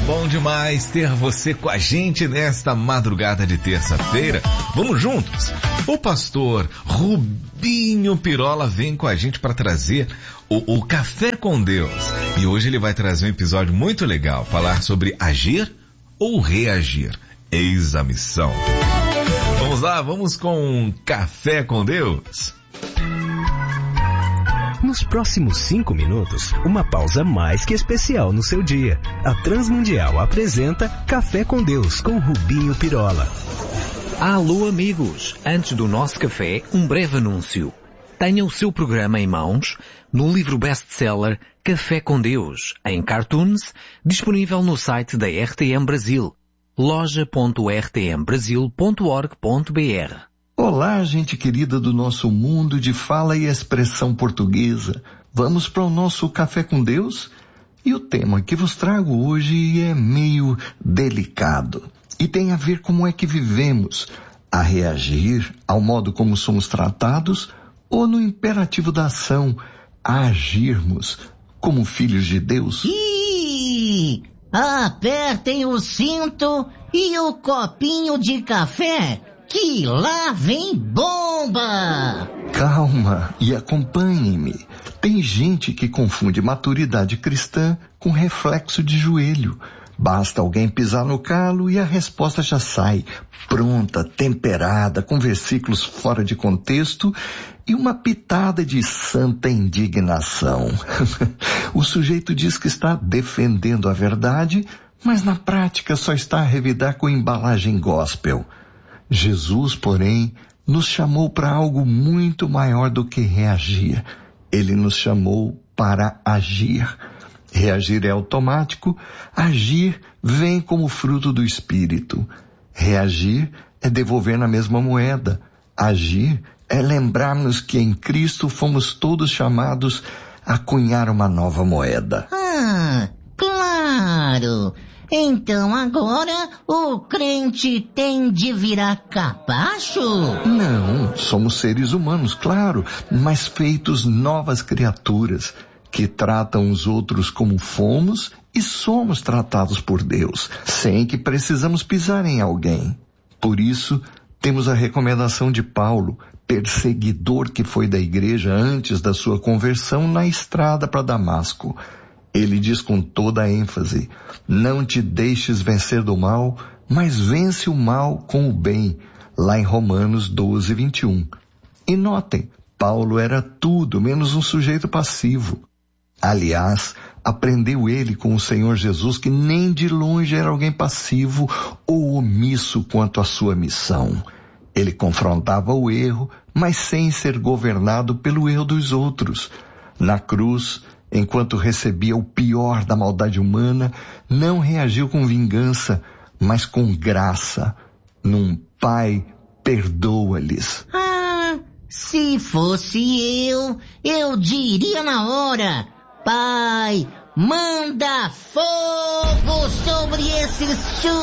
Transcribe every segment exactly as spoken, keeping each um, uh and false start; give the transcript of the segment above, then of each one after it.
Bom demais ter você com a gente nesta madrugada de terça-feira. Vamos juntos. O pastor Rubinho Pirola vem com a gente para trazer o, o Café com Deus. E hoje ele vai trazer um episódio muito legal, falar sobre agir ou reagir. Eis a missão. Vamos lá, vamos com Café com Deus. Nos próximos cinco minutos, uma pausa mais que especial no seu dia. A Transmundial apresenta Café com Deus com Rubinho Pirola. Alô amigos, antes do nosso café, um breve anúncio. Tenha o seu programa em mãos no livro best-seller Café com Deus, em cartoons, disponível no site da R T M Brasil, loja ponto r t m brasil ponto org ponto b r. Olá, gente querida do nosso mundo de fala e expressão portuguesa. Vamos para o nosso Café com Deus? E o tema que vos trago hoje é meio delicado e tem a ver como é que vivemos, a reagir ao modo como somos tratados ou no imperativo da ação, a agirmos como filhos de Deus. Ih, apertem o cinto e o copinho de café, que lá vem bomba! Calma e acompanhem-me. Tem gente que confunde maturidade cristã com reflexo de joelho. Basta alguém pisar no calo e a resposta já sai, pronta, temperada, com versículos fora de contexto e uma pitada de santa indignação. O sujeito diz que está defendendo a verdade, mas na prática só está a revidar com embalagem gospel. Jesus, porém, nos chamou para algo muito maior do que reagir. Ele nos chamou para agir. Reagir é automático, agir vem como fruto do Espírito. Reagir é devolver na mesma moeda. Agir é lembrar-nos que em Cristo fomos todos chamados a cunhar uma nova moeda. Ah, claro! Então agora o crente tem de virar capacho? Não, somos seres humanos, claro, mas feitos novas criaturas que tratam os outros como fomos e somos tratados por Deus, sem que precisamos pisar em alguém. Por isso, temos a recomendação de Paulo, perseguidor que foi da igreja antes da sua conversão na estrada para Damasco. Ele diz com toda a ênfase: não te deixes vencer do mal, mas vence o mal com o bem, lá em Romanos doze, vinte e um. E notem, Paulo era tudo menos um sujeito passivo. Aliás, aprendeu ele com o Senhor Jesus que nem de longe era alguém passivo ou omisso quanto à sua missão. Ele confrontava o erro, mas sem ser governado pelo erro dos outros. Na cruz, enquanto recebia o pior da maldade humana, não reagiu com vingança, mas com graça. Num Pai, perdoa-lhes. Ah, se fosse eu, eu diria na hora: Pai, manda fogo sobre esses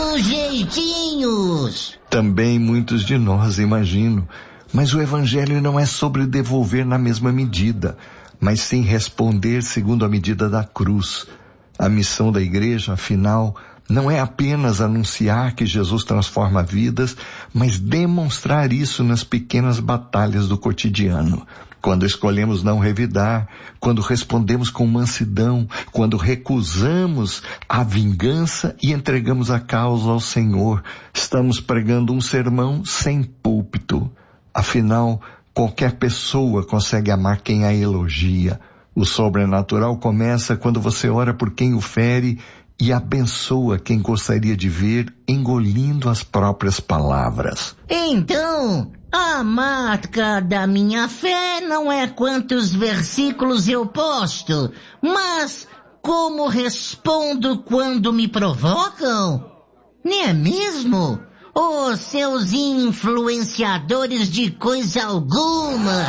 sujeitinhos. Também muitos de nós, imagino. Mas o Evangelho não é sobre devolver na mesma medida, mas sim responder segundo a medida da cruz. A missão da igreja, afinal, não é apenas anunciar que Jesus transforma vidas, mas demonstrar isso nas pequenas batalhas do cotidiano. Quando escolhemos não revidar, quando respondemos com mansidão, quando recusamos a vingança e entregamos a causa ao Senhor, estamos pregando um sermão sem púlpito. Afinal, qualquer pessoa consegue amar quem a elogia. O sobrenatural começa quando você ora por quem o fere e abençoa quem gostaria de ver engolindo as próprias palavras. Então, a marca da minha fé não é quantos versículos eu posto, mas como respondo quando me provocam? Não é mesmo? Os seus influenciadores de coisa alguma.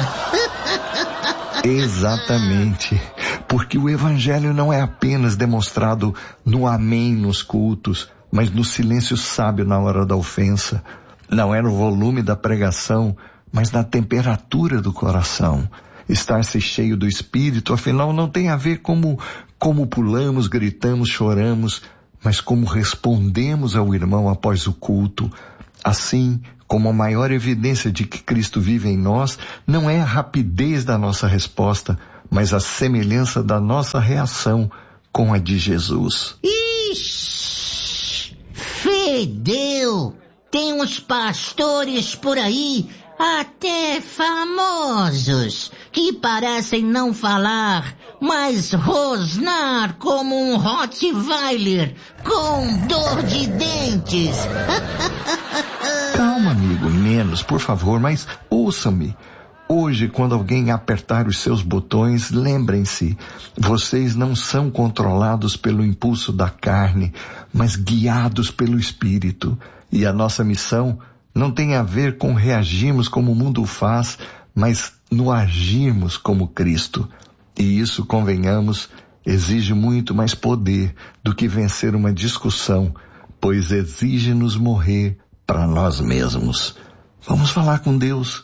Exatamente, porque o Evangelho não é apenas demonstrado no amém nos cultos, mas no silêncio sábio na hora da ofensa. Não é no volume da pregação, mas na temperatura do coração. Estar-se cheio do Espírito, afinal, não tem a ver como, como pulamos, gritamos, choramos, mas como respondemos ao irmão após o culto. Assim, como a maior evidência de que Cristo vive em nós, não é a rapidez da nossa resposta, mas a semelhança da nossa reação com a de Jesus. Ixi, fedeu! Tem uns pastores por aí, até famosos, que parecem não falar, mas rosnar como um Rottweiler com dor de dentes. Calma, amigo, menos, por favor, mas ouçam-me. Hoje, quando alguém apertar os seus botões, lembrem-se, vocês não são controlados pelo impulso da carne, mas guiados pelo Espírito. E a nossa missão não tem a ver com reagirmos como o mundo faz, mas no agirmos como Cristo. E isso, convenhamos, exige muito mais poder do que vencer uma discussão, pois exige-nos morrer para nós mesmos. Vamos falar com Deus.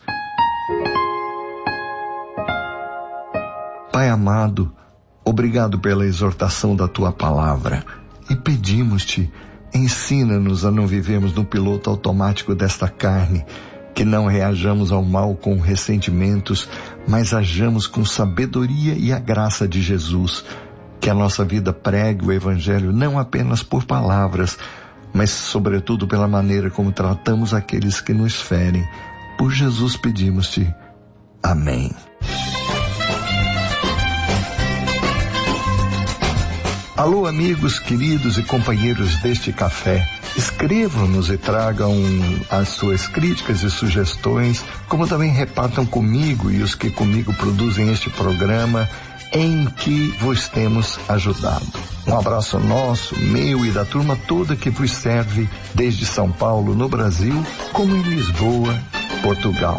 Pai amado, obrigado pela exortação da Tua palavra e pedimos-te, ensina-nos a não vivermos no piloto automático desta carne, que não reajamos ao mal com ressentimentos, mas ajamos com sabedoria e a graça de Jesus. Que a nossa vida pregue o Evangelho não apenas por palavras, mas sobretudo pela maneira como tratamos aqueles que nos ferem. Por Jesus pedimos-te. Amém. Alô, amigos, queridos e companheiros deste café. Escrevam-nos e tragam as suas críticas e sugestões, como também repartam comigo e os que comigo produzem este programa em que vos temos ajudado. Um abraço nosso, meu e da turma toda que vos serve desde São Paulo, no Brasil, como em Lisboa, Portugal.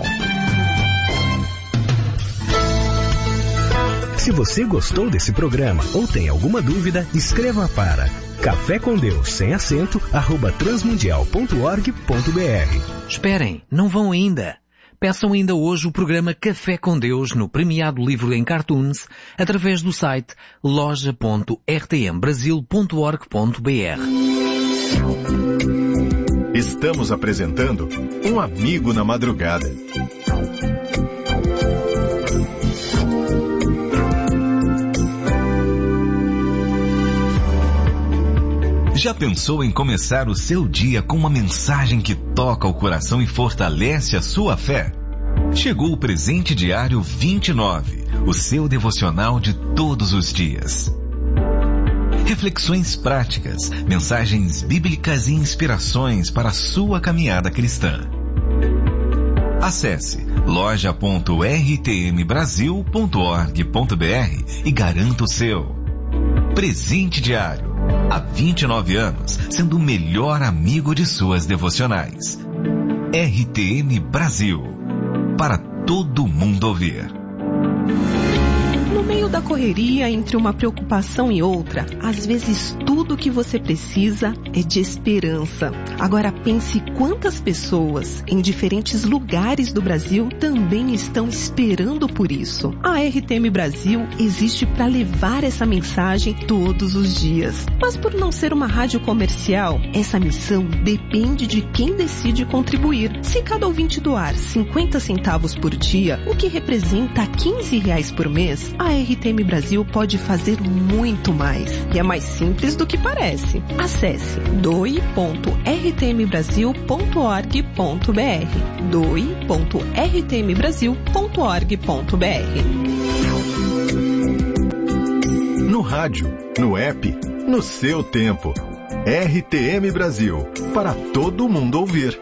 Se você gostou desse programa ou tem alguma dúvida, escreva para café com Deus sem acento arroba transmundial ponto org ponto br. Esperem, não vão ainda. Peçam ainda hoje o programa Café com Deus no premiado livro em cartoons através do site loja ponto r t m brasil ponto org ponto br. Estamos apresentando Um Amigo na Madrugada. Já pensou em começar o seu dia com uma mensagem que toca o coração e fortalece a sua fé? Chegou o Presente Diário vinte e nove, o seu devocional de todos os dias. Reflexões práticas, mensagens bíblicas e inspirações para a sua caminhada cristã. Acesse loja ponto r t m brasil ponto org ponto br e garanta o seu. Presente Diário. Há vinte e nove anos, sendo o melhor amigo de suas devocionais. R T M Brasil. Para todo mundo ouvir. No meio da correria, entre uma preocupação e outra, às vezes tudo o que você precisa é de esperança. Agora pense quantas pessoas em diferentes lugares do Brasil também estão esperando por isso. A R T M Brasil existe para levar essa mensagem todos os dias. Mas por não ser uma rádio comercial, essa missão depende de quem decide contribuir. Se cada ouvinte doar cinquenta centavos por dia, o que representa quinze reais por mês, a R T M Brasil pode fazer muito mais. E é mais simples do que parece. Acesse doe ponto r t m brasil ponto org ponto br. doe ponto r t m brasil ponto org ponto br. No rádio, no app, no seu tempo. R T M Brasil, para todo mundo ouvir.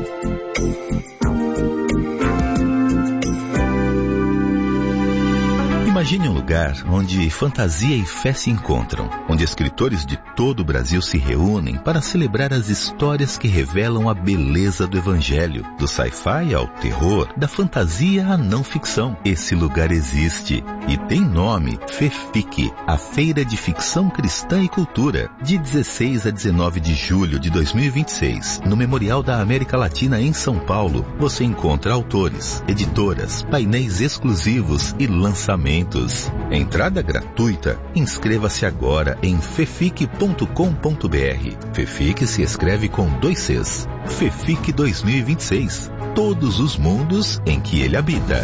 Imagine um lugar onde fantasia e fé se encontram, onde escritores de todo o Brasil se reúnem para celebrar as histórias que revelam a beleza do Evangelho, do sci-fi ao terror, da fantasia à não ficção. Esse lugar existe e tem nome: FEFIC, a Feira de Ficção Cristã e Cultura, de dezesseis a dezenove de julho de dois mil e vinte e seis, no Memorial da América Latina em São Paulo. Você encontra autores, editoras, painéis exclusivos e lançamentos minutos. Entrada gratuita. Inscreva-se agora em fefic ponto com ponto br. Fefic se escreve com dois Cs. Fefic dois mil e vinte e seis. Todos os mundos em que ele habita.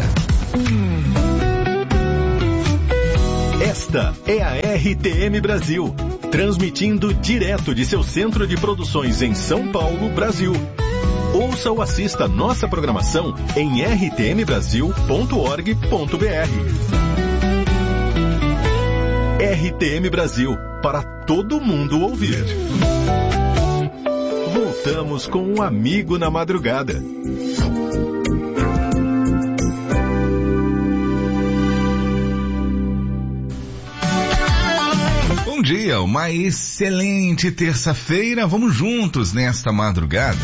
Esta é a R T M Brasil, transmitindo direto de seu centro de produções em São Paulo, Brasil. Ouça ou assista nossa programação em r t m brasil ponto org ponto b r. R T M Brasil, para todo mundo ouvir. Voltamos com um amigo na madrugada. Bom dia, uma excelente terça-feira. Vamos juntos nesta madrugada.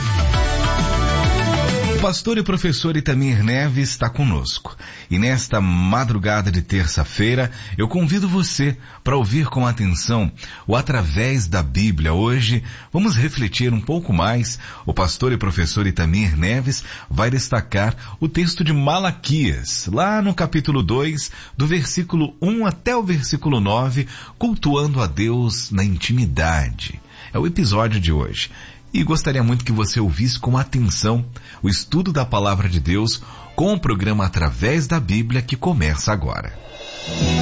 O pastor e professor Itamir Neves está conosco. E nesta madrugada de terça-feira, eu convido você para ouvir com atenção o Através da Bíblia. Hoje, vamos refletir um pouco mais. O pastor e professor Itamir Neves vai destacar o texto de Malaquias, lá no capítulo dois, do versículo um até o versículo nove, cultuando a Deus na intimidade. É o episódio de hoje. E gostaria muito que você ouvisse com atenção o estudo da Palavra de Deus com o programa Através da Bíblia que começa agora.